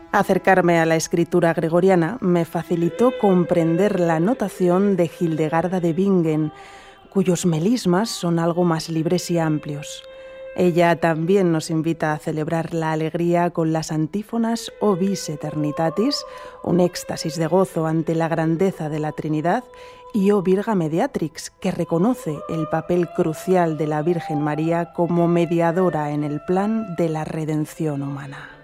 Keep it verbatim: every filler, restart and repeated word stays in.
Acercarme a la escritura gregoriana me facilitó comprender la notación de Hildegarda de Bingen, cuyos melismas son algo más libres y amplios. Ella también nos invita a celebrar la alegría con las antífonas O Vis Eternitatis, un éxtasis de gozo ante la grandeza de la Trinidad, y O Virga Mediatrix, que reconoce el papel crucial de la Virgen María como mediadora en el plan de la redención humana.